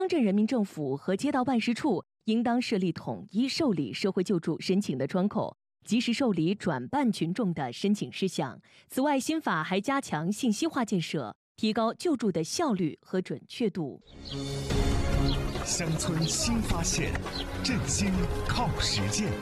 乡镇人民政府和街道办事处应当设立统一受理社会救助申请的窗口，及时受理转办群众的申请事项。此外，新法还加强信息化建设，提高救助的效率和准确度。 乡村新发现，振兴靠实践。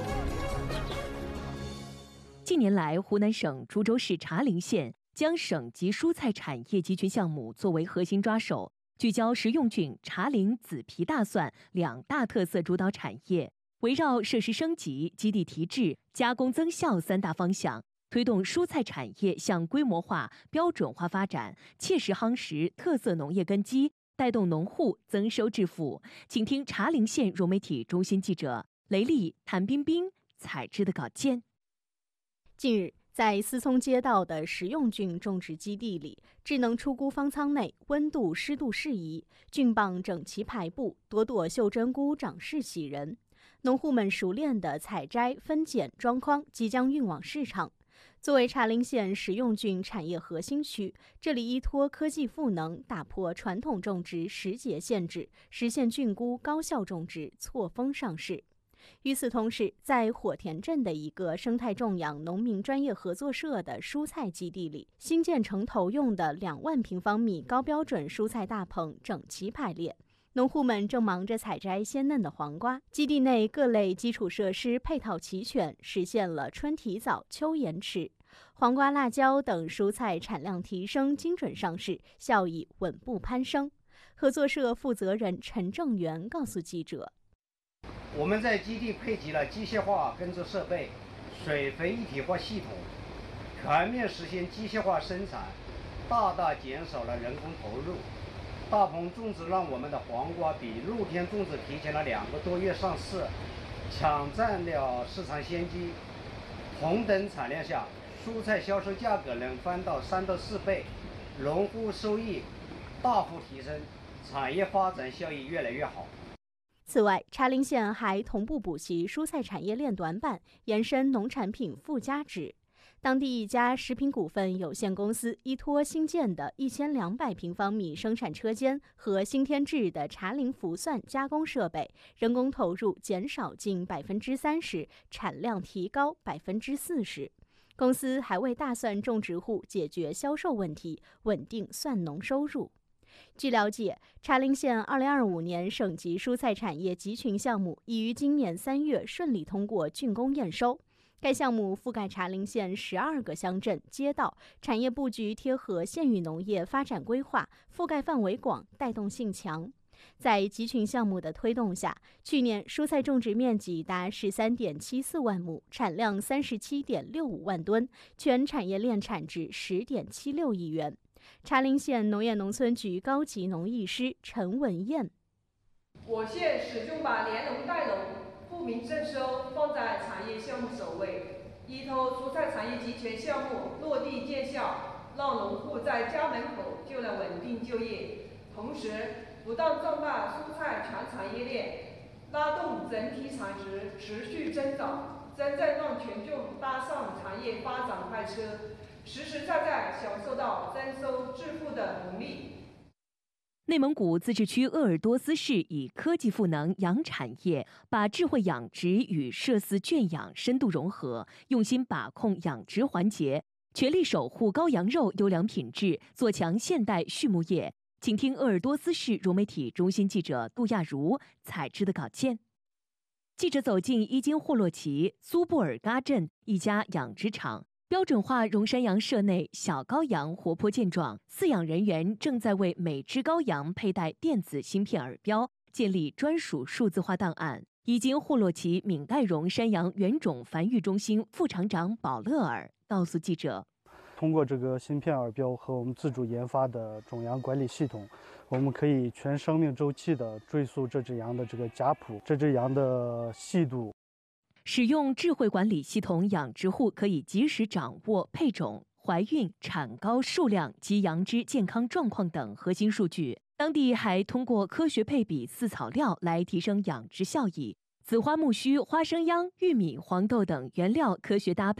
近年来，湖南省株洲市茶陵县将省级蔬菜产业集群项目作为核心抓手，聚焦食用菌、茶陵紫皮大蒜两大特色主导产业，围绕设施升级、基地提质、加工增效三大方向，推动蔬菜产业向规模化、标准化发展，切实夯实特色农业根基，带动农户增收致富。请听茶陵县融媒体中心记者雷丽、谭冰冰采制的稿件。 近日，在思聪街道的食用菌种植基地里，智能出菇方舱内温度、湿度适宜，菌棒整齐排布，朵朵袖珍菇长势喜人。农户们熟练地采摘、分拣、装筐，即将运往市场。作为茶陵县食用菌产业核心区，这里依托科技赋能，打破传统种植时节限制，实现菌菇高效种植、错峰上市。与此同时，在火田镇的一个生态种养农民专业合作社的蔬菜基地里，新建成投用的2万平方米高标准蔬菜大棚整齐排列。农户们正忙着采摘鲜嫩的黄瓜，基地内各类基础设施配套齐全，实现了春提早、秋延迟。黄瓜、辣椒等蔬菜产量提升，精准上市，效益稳步攀升。合作社负责人陈正元告诉记者， 我们在基地配给了机械化耕作设备、水肥一体化系统，全面实现机械化生产，大大减少了人工投入。大棚种植让我们的黄瓜比露天种植提前了2个多月上市，抢占了市场先机。同等产量下，蔬菜销售价格能翻到3到4倍，农户收益大幅提升，产业发展效益越来越好。 此外，茶陵县还同步补齐蔬菜产业链短板，延伸农产品附加值。当地一家食品股份有限公司依托新建的1200平方米生产车间和新添置的茶陵福蒜加工设备，人工投入减少近30%，产量提高40%。公司还为大蒜种植户解决销售问题，稳定蒜农收入。据了解，茶陵县2025年省级蔬菜产业集群项目已于今年3月顺利通过竣工验收。该项目覆盖茶陵县12个乡镇街道，产业布局贴合县域农业发展规划，覆盖范围广，带动性强。在集群项目的推动下，去年蔬菜种植面积达13.74万亩，产量37.65万吨，全产业链产值10.76亿元。茶陵县农业农村局高级农艺师陈文燕： 我县始终把连农带农、富民增收放在产业项目首位，依托蔬菜产业集群项目落地见效，让农户在家门口就能稳定就业，同时不断壮大蔬菜全产业链，拉动整体产值持续增长，真正让群众搭上产业发展快车，实实在在享受到增收致富的红利。 内蒙古自治区鄂尔多斯市以科技赋能养产业，把智慧养殖与社饲圈养深度融合，用心把控养殖环节，全力守护羔羊肉优良品质，做强现代畜牧业。请听鄂尔多斯市融媒体中心记者杜亚茹采制的稿件。记者走进伊金霍洛旗苏布尔嘎镇一家养殖场，标准化绒山羊舍内小羔羊活泼健壮，饲养人员正在为每只羔羊佩戴电子芯片耳标，建立专属数字化档案。伊金霍洛旗闽盖绒山羊原种繁育中心副厂长保勒尔告诉记者， 通过这个芯片耳标和我们自主研发的种羊管理系统，我们可以全生命周期的追溯这只羊的这个家谱，这只羊的细度。 使用智慧管理系统，养殖户可以及时掌握配种、怀孕、产羔数量及羊只健康状况等核心数据。当地还通过科学配比饲草料来提升养殖效益，紫花苜蓿、花生秧、玉米、黄豆等原料科学搭配，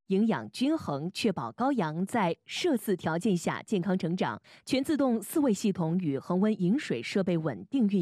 营养均衡，确保羔羊在摄饲条件下健康成长。全自动饲喂系统与恒温饮水设备稳定运